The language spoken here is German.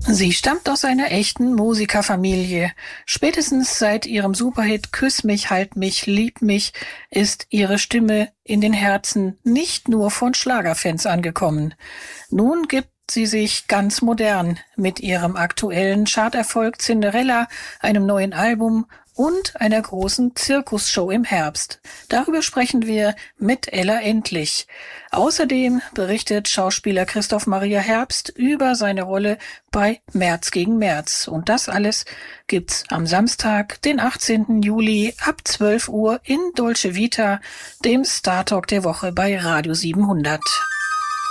Sie stammt aus einer echten Musikerfamilie. Spätestens seit ihrem Superhit Küss mich, halt mich, lieb mich ist ihre Stimme in den Herzen nicht nur von Schlagerfans angekommen. Nun gibt sie sich ganz modern mit ihrem aktuellen Charterfolg Cinderella, einem neuen Album und einer großen Zirkusshow im Herbst. Darüber sprechen wir mit Ella Endlich. Außerdem berichtet Schauspieler Christoph Maria Herbst über seine Rolle bei März gegen März. Und das alles gibt's am Samstag, den 18. Juli ab 12 Uhr in Dolce Vita, dem Star Talk der Woche bei Radio 700.